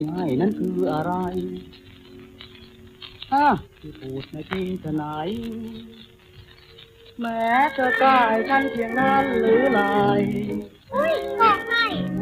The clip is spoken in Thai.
ง่ายนั้นคืออะไรที่พูดไม่จริงจะไหนแม้จะใกล้กันเพียงนั้นหรือไร